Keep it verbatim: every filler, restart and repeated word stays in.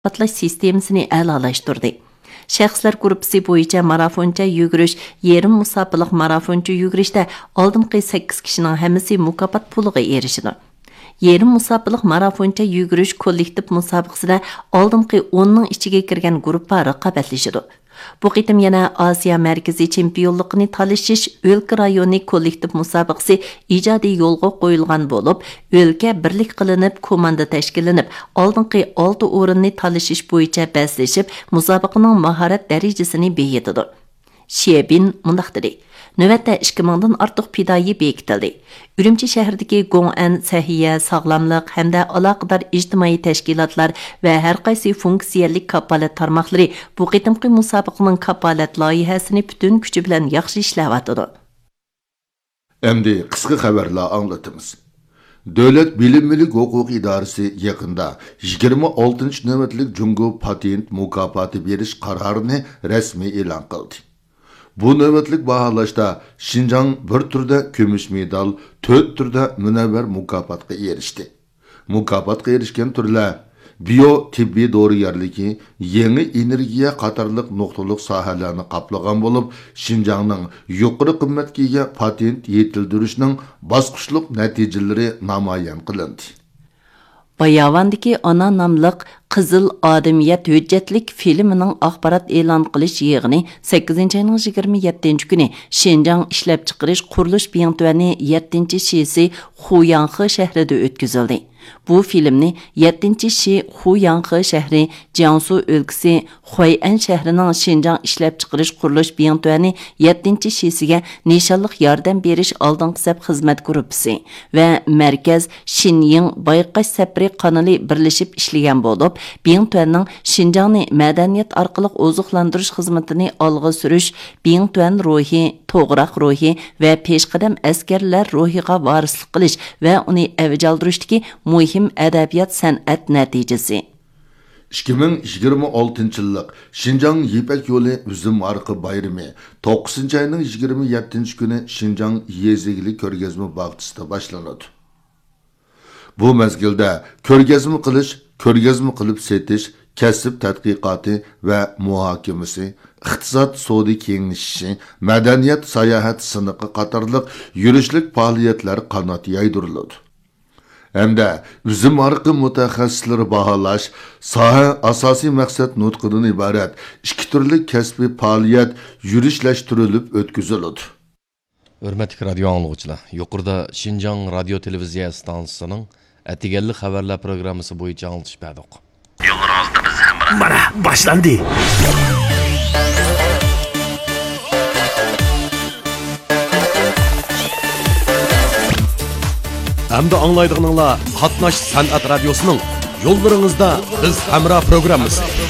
qatlash sistemasini a'lolashtirdi. Şəxslər qrupsi boyunca marafonca yugurish, yerim musafirlik marafoncha yugurishda oldingi sakkiz kishining hammasi mukofot puliga erishdi. Yerim musafirlik marafoncha yugurish kollektiv musobaqasida oldingi o'n ning ichiga kirgan guruhlar raqobatlashadi. Bu qitim yana Osiyo markaziy chempionligini talashish o'lka rayoni kollektiv musobaqasi ijodiy yo'lga qo'yilgan bo'lib, o'lka birlik qilinib, komanda tashkillanib, oldingi olti o'rinni talashish bo'yicha baslashib, musobaqaning mahorat darajasini beyitadi. Shebin mundaq dedi: Növətdə ikki mingdan ortiq fidoyi bekitildi. Ürümçi shahridagi Gong'an sahiya, sog'lomlik hamda aloqador ijtimoiy tashkilotlar va har qaysi funksiyalik kapolat tarmoqlari bu qitimqi musobaqaning kapolat loyihasini butun kuchi bilan yaxshi ishlayotdi. Endi qisqa xabarlar anglatamiz. Davlat bilim-millik huquq idorasi yaqinda yigirma oltinchi navbatlik Jungo patent mukofoti berish qarorini rasmiy e'lon qildi. Bu navbatlik baholashda Şinjan bir turda kumush medal, to'rt turda munavvar mukofotga erishdi. Mukofotga erishgan turlar bio tibbiy dorigarligi, yangi energiya qatorliq nuqtaliq sohalarni qoplagan bo'lib, Şinjanning yuqori qimmatga ega patent yetildirishning bosqichliq natijalari namoyon qilindi. Bayavandagi Ana nomliq Qizil Odamiyat hujjatlik filmining axborot e'lon qilish yig'ini sakkizinchi oyning yigirma yettinchi kuni Şinjan ishlab chiqarish qurilish biyantuvani yettinchi shisi Xuyanxi shahrida o'tkazildi. Bu filmni yettinchi shi Xuyanxi shahri, Jiangsu o'lkasi, Huay'an shahrining Şinjan ishlab chiqarish qurilish biyantuvani yettinchi shisiga nishonliq yordam berish oldingi saf xizmat guruhi va markaz Shinying Bayqash sapri kanali birlashib ishlagan bo'lib, Biyantuvanning Şinjanni madaniyat orqali oziqlantirish xizmatini olg'a surish, Biyantuvан ruhi, to'g'roq ruhi va peshqadam askarlar ruhiga varislik qilish va uni avjaltirishdagi muhim adabiyot san'at natijasi. ikki ming yigirma oltinchi yillik Şinjan Yipak yo'li uzum arqi bayrami to'qqizinchi oyning yigirma yettinchi kuni Şinjan yezigilik ko'rgazma bog'chisida boshlanadi. Bu mezgilda ko'rgazma qilish, ko'rgazma qilib setish, kasb tadqiqoti va muhokamasi, iqtisod sodi kengashishi, madaniyat sayohat siniqi qatorliq yurishlik faoliyatlar qanot yaydiriladi. Hamda uzum arqi mutaxassislari baholash, soha asosiy maqsad nutqidan iborat ikki turli kasbiy faoliyat yurishlashtirilib o'tkaziladi. Hurmatli radio anglovchilar, yuqorida Şinjan radio televiziya stansiyasining Atiganli xabarlar programmasi bo'yicha anglitish berdik. Yo'lingizda biz ham mana boshlandi. Hamda anglaydiganlar qatnash san'at radiosining yo'llaringizda biz hamra programmasi.